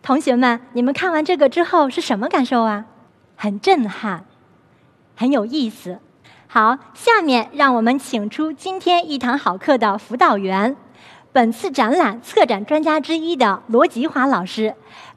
同学们，你们看完这个之后是什么感受啊？很震撼，很有意思。好，下面让我们请出今天一堂好课的辅导员，本次展览策展专家之一的罗吉华老师。